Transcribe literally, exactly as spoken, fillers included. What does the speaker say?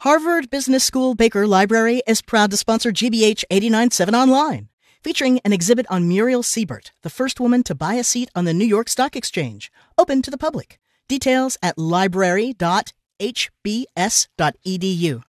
Harvard Business School Baker Library is proud to sponsor G B H eighty-nine point seven Online, featuring an exhibit on Muriel Siebert, the first woman to buy a seat on the New York Stock Exchange, open to the public. Details at library dot h b s dot e d u.